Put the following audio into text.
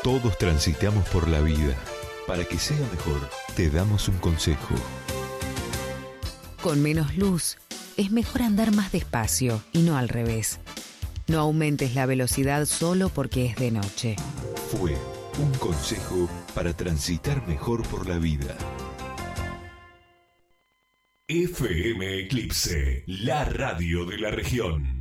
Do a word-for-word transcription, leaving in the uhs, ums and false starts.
Todos transitamos por la vida. Para que sea mejor, te damos un consejo. Con menos luz, es mejor andar más despacio y no al revés. No aumentes la velocidad solo porque es de noche. Fue un consejo para transitar mejor por la vida. F M Eclipse, la radio de la región.